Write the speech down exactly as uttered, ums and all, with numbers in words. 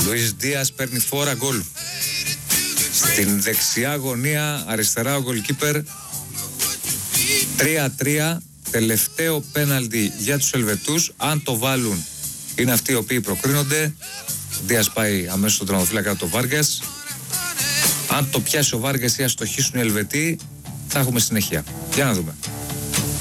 Λουίς Δίας παίρνει φόρα γκολ. Στην δεξιά γωνία, αριστερά ο γκολκίπερ. τρία τρία, τελευταίο πέναλτι για τους Ελβετούς. Αν το βάλουν, είναι αυτοί οι οποίοι προκρίνονται. Δίας πάει αμέσως στον τερματοφύλακα το Βάργας. Αν το πιάσει ο Βάργας ή αστοχίσουν οι Ελβετοί, θα έχουμε συνεχεία. Για να δούμε.